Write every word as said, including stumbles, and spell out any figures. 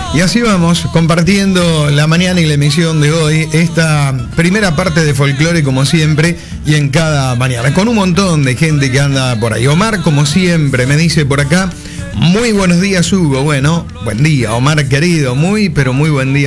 Y así vamos, compartiendo la mañana y la emisión de hoy, esta primera parte de folclore como siempre, y en cada mañana, con un montón de gente que anda por ahí. Omar, como siempre, me dice por acá, muy buenos días, Hugo. Bueno, buen día, Omar querido, muy, pero muy buen día.